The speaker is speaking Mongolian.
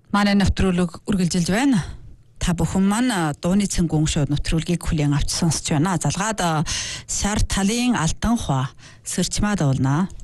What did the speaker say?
Манай нэвтрүүлэг үргэлжилж байна. Та бүхэн маань дууны цэнгүүн шоуд нэвтрүүлгийг хүлээн авч сонсч байна. Залгаад сар талын алтан хва сэрчмаа дуулнаа.